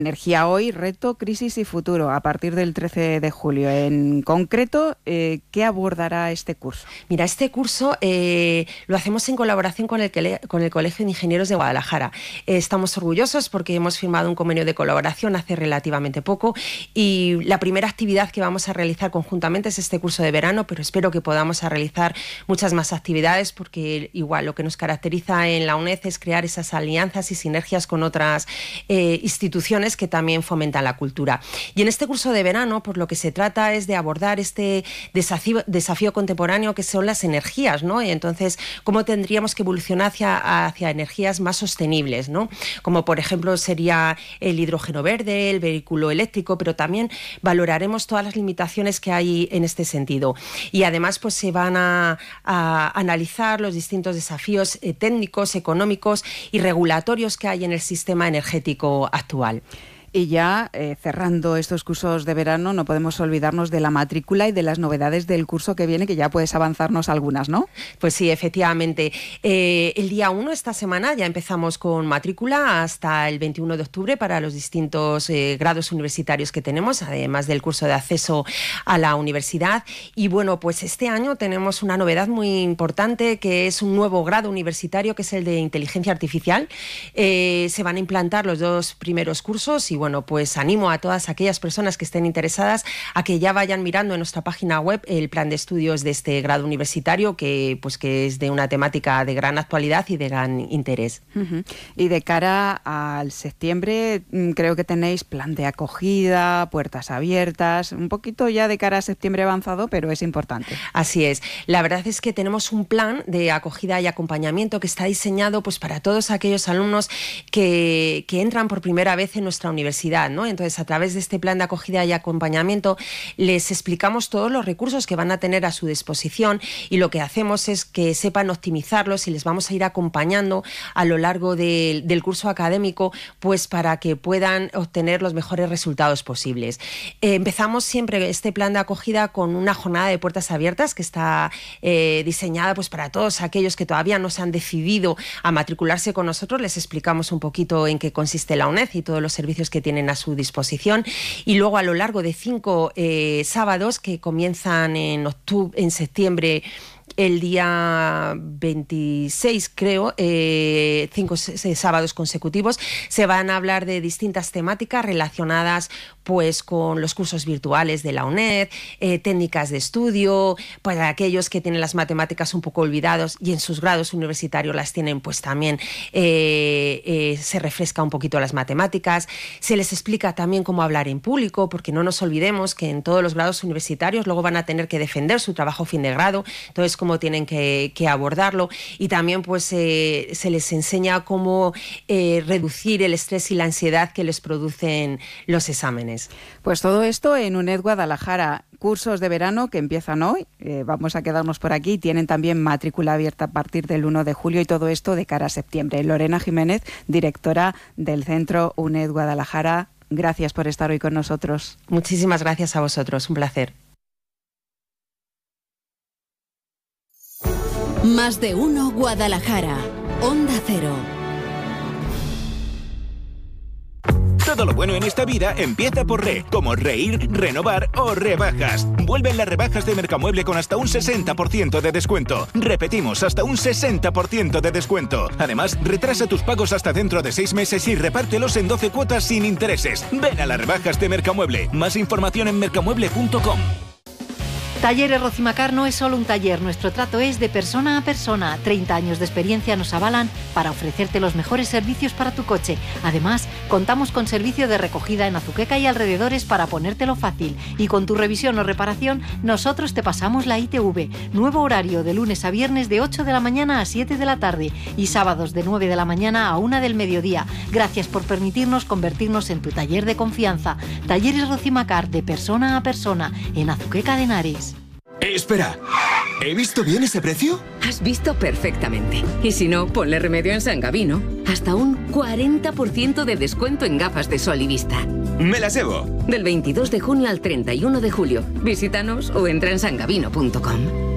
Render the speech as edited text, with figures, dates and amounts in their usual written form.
Energía hoy, reto, crisis y futuro, a partir del 13 de julio. En concreto, ¿qué abordará este curso? Mira, este curso lo hacemos en colaboración con el Colegio de Ingenieros de Guadalajara. Estamos orgullosos porque hemos firmado un convenio de colaboración hace relativamente poco y la primera actividad que vamos a realizar conjuntamente es este curso de verano, pero espero que podamos realizar muchas más actividades porque igual lo que nos caracteriza en la UNED es crear esas alianzas y sinergias con otras instituciones que también fomentan la cultura. Y en este curso de verano, pues lo que se trata es de abordar este desafío contemporáneo que son las energías, ¿no? Y entonces, cómo tendríamos que evolucionar hacia energías más sostenibles, ¿no? Como por ejemplo sería el hidrógeno verde, el vehículo eléctrico, pero también valoraremos todas las limitaciones que hay en este sentido. Y además, pues se van a analizar los distintos desafíos técnicos, económicos y regulatorios que hay en el sistema energético actual. Y ya cerrando estos cursos de verano, no podemos olvidarnos de la matrícula y de las novedades del curso que viene, que ya puedes avanzarnos algunas, ¿no? Pues sí, efectivamente. El día 1, esta semana, ya empezamos con matrícula hasta el 21 de octubre para los distintos grados universitarios que tenemos, además del curso de acceso a la universidad. Y bueno, pues este año tenemos una novedad muy importante, que es un nuevo grado universitario, que es el de inteligencia artificial. Se van a implantar los 2 primeros cursos y bueno, pues animo a todas aquellas personas que estén interesadas a que ya vayan mirando en nuestra página web el plan de estudios de este grado universitario que es de una temática de gran actualidad y de gran interés. Uh-huh. Y de cara al septiembre, creo que tenéis plan de acogida, puertas abiertas, un poquito ya de cara a septiembre avanzado, pero es importante. Así es. La verdad es que tenemos un plan de acogida y acompañamiento que está diseñado pues para todos aquellos alumnos que entran por primera vez en nuestra universidad, ¿no? Entonces, a través de este plan de acogida y acompañamiento, les explicamos todos los recursos que van a tener a su disposición y lo que hacemos es que sepan optimizarlos y les vamos a ir acompañando a lo largo del curso académico, pues para que puedan obtener los mejores resultados posibles. Empezamos siempre este plan de acogida con una jornada de puertas abiertas que está diseñada pues para todos aquellos que todavía no se han decidido a matricularse con nosotros. Les explicamos un poquito en qué consiste la UNED y todos los servicios que tienen a su disposición y luego a lo largo de 5 sábados que comienzan en septiembre, el día 26, creo, 5 sábados consecutivos, se van a hablar de distintas temáticas relacionadas pues con los cursos virtuales de la UNED, técnicas de estudio, para aquellos que tienen las matemáticas un poco olvidados y en sus grados universitarios las tienen, pues también se refresca un poquito las matemáticas, se les explica también cómo hablar en público, porque no nos olvidemos que en todos los grados universitarios luego van a tener que defender su trabajo fin de grado, entonces cómo tienen que abordarlo y también pues se les enseña cómo reducir el estrés y la ansiedad que les producen los exámenes. Pues todo esto en UNED Guadalajara, cursos de verano que empiezan hoy, vamos a quedarnos por aquí, tienen también matrícula abierta a partir del 1 de julio y todo esto de cara a septiembre. Lorena Jiménez, directora del Centro UNED Guadalajara, gracias por estar hoy con nosotros. Muchísimas gracias a vosotros, un placer. Más de uno Guadalajara, Onda Cero. Todo lo bueno en esta vida empieza por Re, como reír, renovar o rebajas. Vuelven las rebajas de Mercamueble con hasta un 60% de descuento. Repetimos, hasta un 60% de descuento. Además, retrasa tus pagos hasta dentro de 6 meses y repártelos en 12 cuotas sin intereses. Ven a las rebajas de Mercamueble. Más información en mercamueble.com. Talleres Rocimacar no es solo un taller, nuestro trato es de persona a persona. 30 años de experiencia nos avalan para ofrecerte los mejores servicios para tu coche. Además, contamos con servicio de recogida en Azuqueca y alrededores para ponértelo fácil. Y con tu revisión o reparación, nosotros te pasamos la ITV. Nuevo horario de lunes a viernes de 8 de la mañana a 7 de la tarde y sábados de 9 de la mañana a 1 del mediodía. Gracias por permitirnos convertirnos en tu taller de confianza. Talleres Rocimacar, de persona a persona, en Azuqueca de Henares. Espera, ¿he visto bien ese precio? Has visto perfectamente. Y si no, ponle remedio en San Gabino. Hasta un 40% de descuento en gafas de sol y vista. Me las llevo. Del 22 de junio al 31 de julio. Visítanos o entra en sangabino.com.